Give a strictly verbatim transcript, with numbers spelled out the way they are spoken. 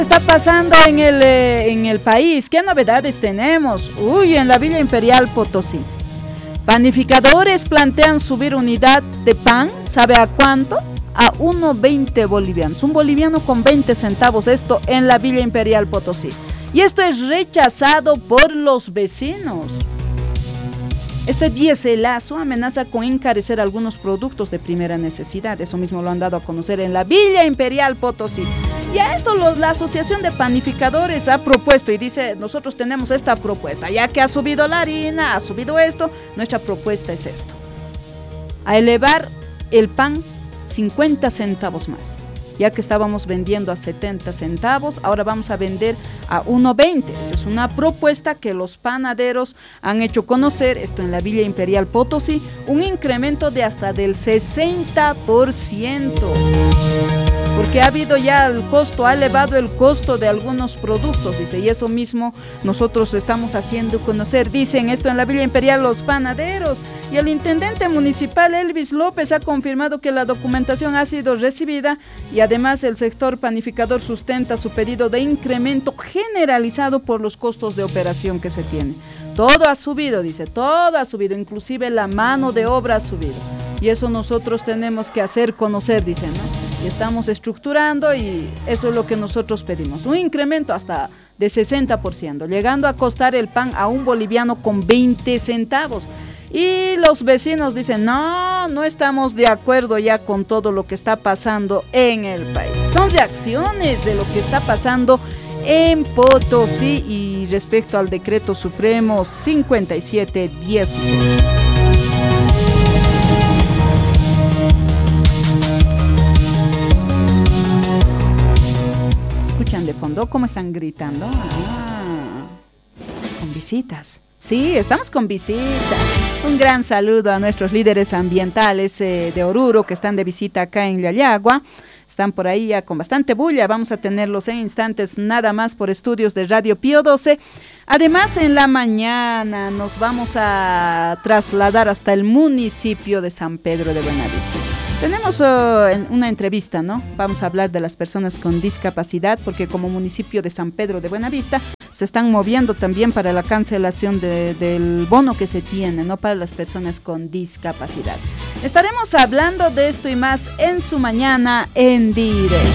Está pasando en el, eh, en el país? ¿Qué novedades tenemos? Uy, en la Villa Imperial Potosí. Panificadores plantean subir unidad de pan, ¿sabe a cuánto? A uno veinte bolivianos. Un boliviano con veinte centavos, esto en la Villa Imperial Potosí. Y esto es rechazado por los vecinos. Este dieselazo amenaza con encarecer algunos productos de primera necesidad. Eso mismo lo han dado a conocer en la Villa Imperial Potosí. Y a esto los, la Asociación de Panificadores ha propuesto y dice, nosotros tenemos esta propuesta. Ya que ha subido la harina, ha subido esto, nuestra propuesta es esto. A elevar el pan cincuenta centavos más. Ya que estábamos vendiendo a setenta centavos, ahora vamos a vender a uno veinte. Es una propuesta que los panaderos han hecho conocer, esto en la Villa Imperial Potosí, un incremento de hasta del sesenta por ciento. Porque ha habido ya el costo, ha elevado el costo de algunos productos, dice, y eso mismo nosotros estamos haciendo conocer. Dicen esto en la Villa Imperial los panaderos. Y el intendente municipal Elvis López ha confirmado que la documentación ha sido recibida y además el sector panificador sustenta su pedido de incremento generalizado por los costos de operación que se tiene. Todo ha subido, dice, todo ha subido, inclusive la mano de obra ha subido. Y eso nosotros tenemos que hacer conocer, dicen, ¿no? Y estamos estructurando y eso es lo que nosotros pedimos. Un incremento hasta de sesenta por ciento, llegando a costar el pan a un boliviano con veinte centavos. Y los vecinos dicen, no, no estamos de acuerdo ya con todo lo que está pasando en el país. Son reacciones de lo que está pasando en Potosí y respecto al decreto supremo cincuenta y siete diecisiete. ¿Escuchan de fondo cómo están gritando? Ah, con visitas. Sí, estamos con visita. Un gran saludo a nuestros líderes ambientales eh, de Oruro que están de visita acá en Llayagua. Están por ahí ya con bastante bulla. Vamos a tenerlos en instantes nada más por estudios de Radio Pío doce. Además, en la mañana nos vamos a trasladar hasta el municipio de San Pedro de Buenavista. Tenemos uh, una entrevista, ¿no? Vamos a hablar de las personas con discapacidad porque como municipio de San Pedro de Buenavista se están moviendo también para la cancelación de, del bono que se tiene, ¿no? Para las personas con discapacidad. Estaremos hablando de esto y más en su mañana en directo.